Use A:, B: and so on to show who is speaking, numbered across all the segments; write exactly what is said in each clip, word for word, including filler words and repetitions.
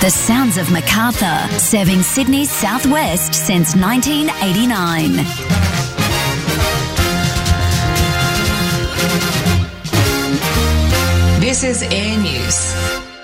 A: The sounds of Macarthur, serving Sydney's southwest since nineteen eighty-nine.
B: This is Air News.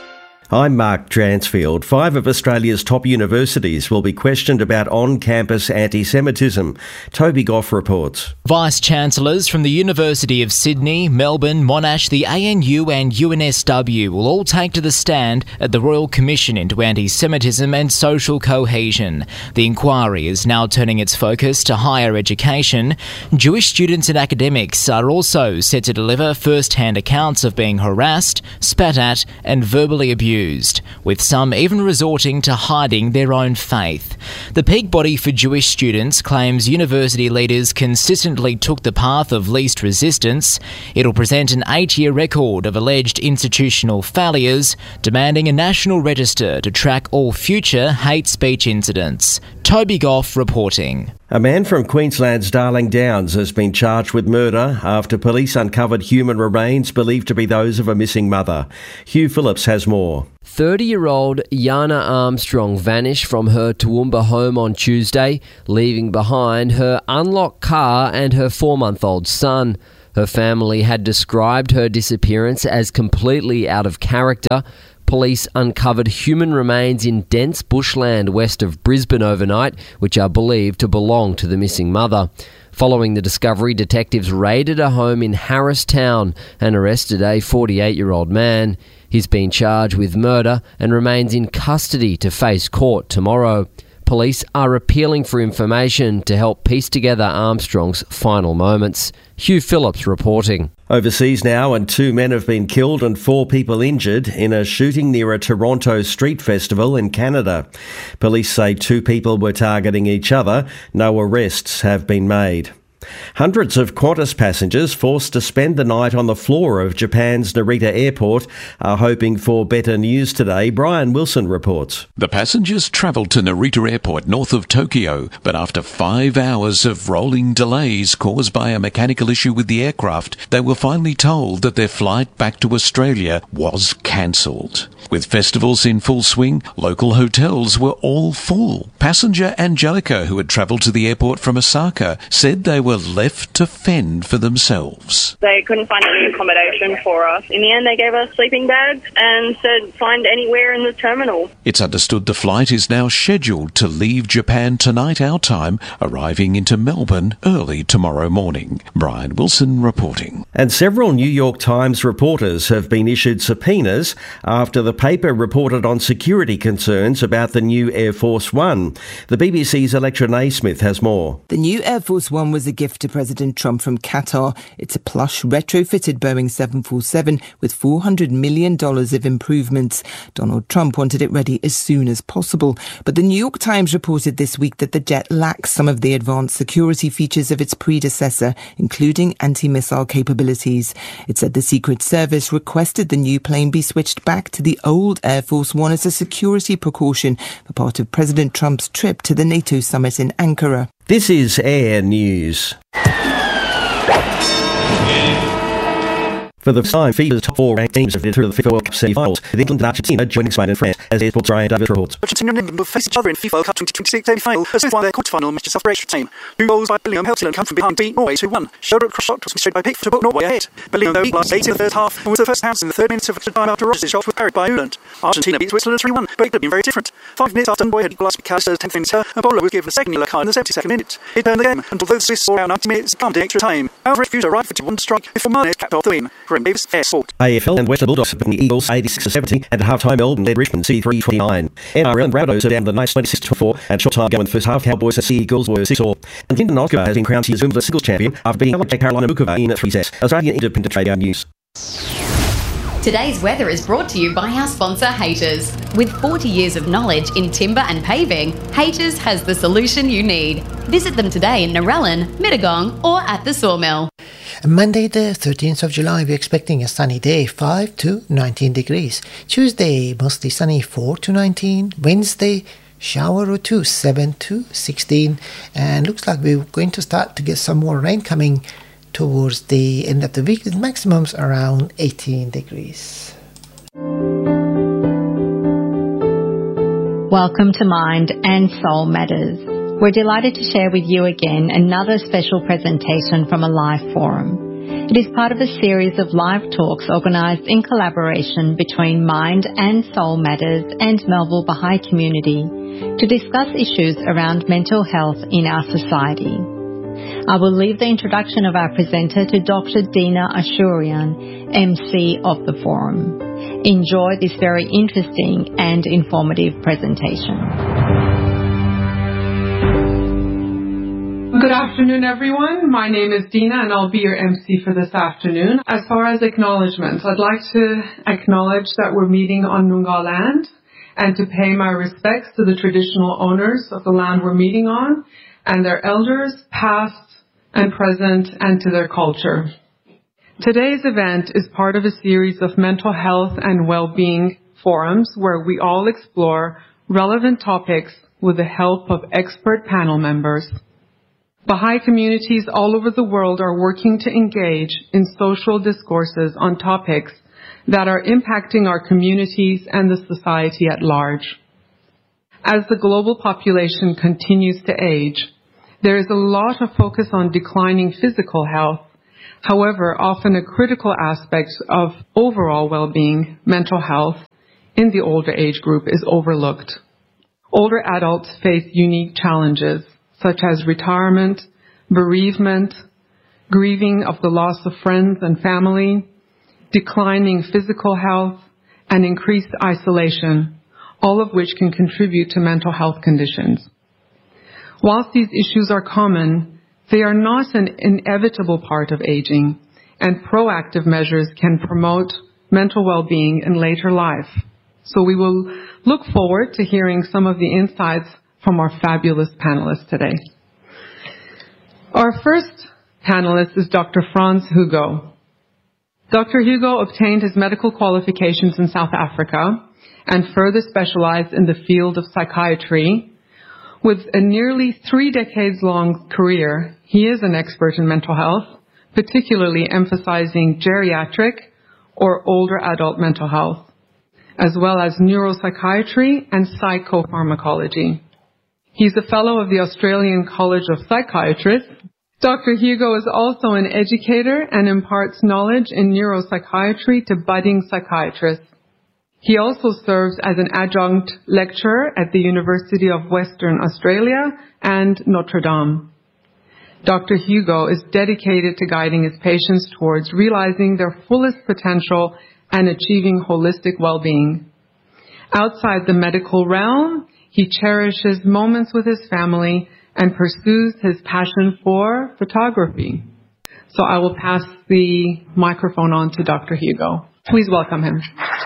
C: I'm Mark Dransfield. Five of Australia's top universities will be questioned about on-campus anti-Semitism. Toby Goff reports.
D: Vice-Chancellors from the University of Sydney, Melbourne, Monash, the A N U and U N S W will all take to the stand at the Royal Commission into Anti-Semitism and Social Cohesion. The inquiry is now turning its focus to higher education. Jewish students and academics are also set to deliver first-hand accounts of being harassed, spat at and verbally abused, with some even resorting to hiding their own faith. The peak body for Jewish students claims university leaders consistently took the path of least resistance. It'll present an eight-year record of alleged institutional failures, demanding a national register to track all future hate speech incidents. Toby Goff reporting.
C: A man from Queensland's Darling Downs has been charged with murder after police uncovered human remains believed to be those of a missing mother. Hugh Phillips has more.
E: thirty-year-old Yana Armstrong vanished from her Toowoomba home on Tuesday, leaving behind her unlocked car and her four-month-old son. Her family had described her disappearance as completely out of character. Police uncovered human remains in dense bushland west of Brisbane overnight, which are believed to belong to the missing mother. Following the discovery, detectives raided a home in Harristown and arrested a forty-eight-year-old man. He's been charged with murder and remains in custody to face court tomorrow. Police are appealing for information to help piece together Armstrong's final moments. Hugh Phillips reporting.
C: Overseas now, and two men have been killed and four people injured in a shooting near a Toronto street festival in Canada. Police say two people were targeting each other. No arrests have been made. Hundreds of Qantas passengers forced to spend the night on the floor of Japan's Narita Airport are hoping for better news today. Brian Wilson reports.
F: The passengers travelled to Narita Airport north of Tokyo, but after five hours of rolling delays caused by a mechanical issue with the aircraft, they were finally told that their flight back to Australia was cancelled. With festivals in full swing, local hotels were all full. Passenger Angelica, who had travelled to the airport from Osaka, said they were left to fend for themselves.
G: They couldn't find any accommodation for us. In the end, they gave us sleeping bags and said find anywhere in the terminal.
F: It's understood the flight is now scheduled to leave Japan tonight our time, arriving into Melbourne early tomorrow morning. Brian Wilson reporting.
C: And several New York Times reporters have been issued subpoenas after the paper reported on security concerns about the new Air Force One. The B B C's Electra Naismith has more.
H: The new Air Force One was a gift to President Trump from Qatar. It's a plush, retrofitted Boeing seven forty-seven with four hundred million dollars of improvements. Donald Trump wanted it ready as soon as possible. But the New York Times reported this week that the jet lacks some of the advanced security features of its predecessor, including anti-missile capabilities. It said the Secret Service requested the new plane be switched back to the old Air Force One as a security precaution for part of President Trump's trip to the NATO summit in Ankara.
C: This is Air News. For the time, FIFA's top four ranked teams have entered the FIFA World Cup semi-finals, with England and Argentina joining Spain and France, as Airsport's Ryan Davis reports.
I: Argentina and England will face each other in FIFA World Cup twenty twenty-six semi-final, as both won their quarter-final matches after extra time. Two goals by Bellingham helped England come from behind to beat Norway two one. Sherwood cross-shot was straight by Pickford to put Norway ahead. Bellingham, though, equalised eight in the third half and was the first house in the third minute of extra time after Rodgers' shot was parried by Uland. Argentina beat Switzerland three one, but it could have been very different. Five minutes after Norway had equalised McAllister's tenth minute, and Bowler was given a second yellow card in the seventy-second minute. It turned the game, and although the Swiss saw around ninety minutes, calmed in extra time. However, it refused a right-footed one to strike before Mane capped off the win. Graham Davis, Air Sport.
C: A F L and Western Bulldogs beating the Eagles eighty-six to seventy, and at half-time Melbourne led Richmond C three twenty-nine. N R L and Rabbitohs are down the Knights twenty-six to four, and short time ago in the first half, Cowboys and Sea Eagles were six all. And Lyndon Oscar has been crowned his Zooms singles champion after beating L J Carolina Mukova in at three sets. Australian Independent Radio News.
J: Today's weather is brought to you by our sponsor, Haters. With forty years of knowledge in timber and paving, Haters has the solution you need. Visit them today in Narellan, Mittagong or at the Sawmill.
K: Monday the thirteenth of July, we're expecting a sunny day, five to nineteen degrees. Tuesday, mostly sunny, four to nineteen. Wednesday, shower or two, seven to sixteen. And looks like we're going to start to get some more rain coming towards the end of the week, with maximums around eighteen degrees.
L: Welcome to Mind and Soul Matters. We're delighted to share with you again another special presentation from a live forum. It is part of a series of live talks organised in collaboration between Mind and Soul Matters and Melville Baha'i Community to discuss issues around mental health in our society. I will leave the introduction of our presenter to Doctor Dina Ashurian, M C of the forum. Enjoy this very interesting and informative presentation.
M: Good afternoon, everyone. My name is Dina, and I'll be your M C for this afternoon. As far as acknowledgements, I'd like to acknowledge that we're meeting on Noongar land and to pay my respects to the traditional owners of the land we're meeting on and their elders, past and present, and to their culture. Today's event is part of a series of mental health and well-being forums where we all explore relevant topics with the help of expert panel members. Baha'i communities all over the world are working to engage in social discourses on topics that are impacting our communities and the society at large. As the global population continues to age, there is a lot of focus on declining physical health. However, often a critical aspect of overall well-being, mental health, in the older age group is overlooked. Older adults face unique challenges, such as retirement, bereavement, grieving of the loss of friends and family, declining physical health, and increased isolation, all of which can contribute to mental health conditions. Whilst these issues are common, they are not an inevitable part of aging, and proactive measures can promote mental well-being in later life. So we will look forward to hearing some of the insights from our fabulous panelists today. Our first panelist is Doctor Frans Hugo. Doctor Hugo obtained his medical qualifications in South Africa and further specialized in the field of psychiatry. With a nearly three decades long career, he is an expert in mental health, particularly emphasizing geriatric or older adult mental health, as well as neuropsychiatry and psychopharmacology. He's a fellow of the Australian College of Psychiatrists. Doctor Hugo is also an educator and imparts knowledge in neuropsychiatry to budding psychiatrists. He also serves as an adjunct lecturer at the University of Western Australia and Notre Dame. Doctor Hugo is dedicated to guiding his patients towards realizing their fullest potential and achieving holistic well-being. Outside the medical realm, he cherishes moments with his family and pursues his passion for photography. So I will pass the microphone on to Doctor Hugo. Please welcome him.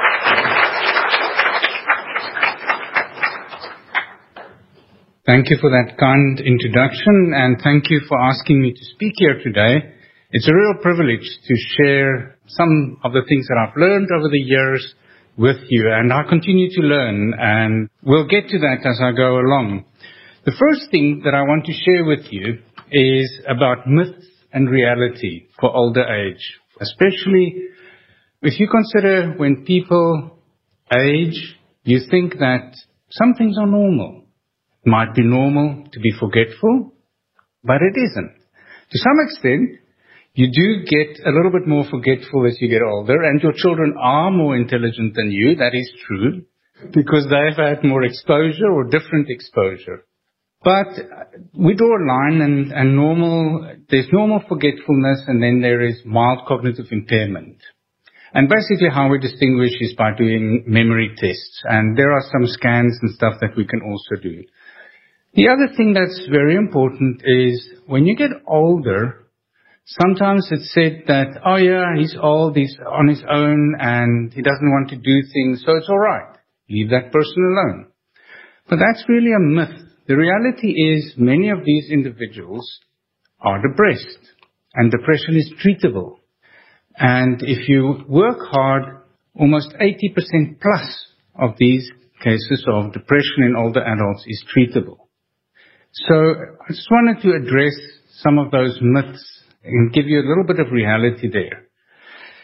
N: Thank you for that kind introduction, and thank you for asking me to speak here today. It's a real privilege to share some of the things that I've learned over the years with you, and I continue to learn, and we'll get to that as I go along. The first thing that I want to share with you is about myths and reality for older age, especially if you consider when people age, you think that some things are normal. It might be normal to be forgetful, but it isn't. To some extent, you do get a little bit more forgetful as you get older, and your children are more intelligent than you. That is true, because they've had more exposure or different exposure. But we draw a line, and, and normal, there's normal forgetfulness, and then there is mild cognitive impairment. And basically how we distinguish is by doing memory tests, and there are some scans and stuff that we can also do. The other thing that's very important is when you get older, sometimes it's said that, oh yeah, he's old, he's on his own, and he doesn't want to do things, so it's all right. Leave that person alone. But that's really a myth. The reality is many of these individuals are depressed, and depression is treatable. And if you work hard, almost eighty percent plus of these cases of depression in older adults is treatable. So I just wanted to address some of those myths and give you a little bit of reality there.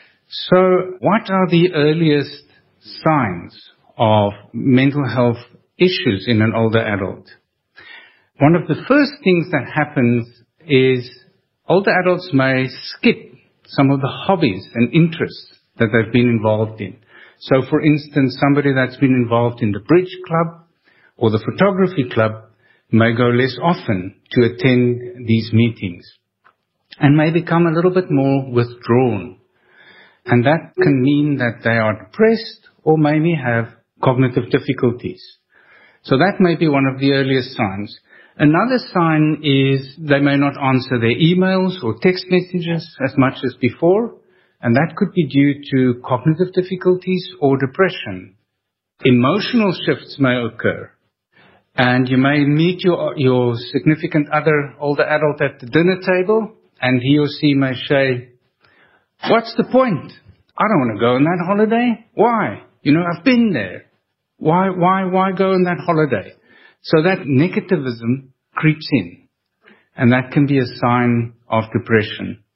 N: So what are the earliest signs of mental health issues in an older adult. One of the first things that happens is older adults may skip some of the hobbies and interests that they've been involved in. So, for instance, somebody that's been involved in the bridge club or the photography club may go less often to attend these meetings and may become a little bit more withdrawn. And that can mean that they are depressed or maybe have cognitive difficulties. So that may be one of the earliest signs. Another sign is they may not answer their emails or text messages as much as before, and that could be due to cognitive difficulties or depression. Emotional shifts may occur, and you may meet your, your significant other, older adult at the dinner table, and he or she may say, "What's the point? I don't want to go on that holiday. Why? You know, I've been there. Why, why, why go on that holiday?" So that negativism creeps in, and that can be a sign of depression.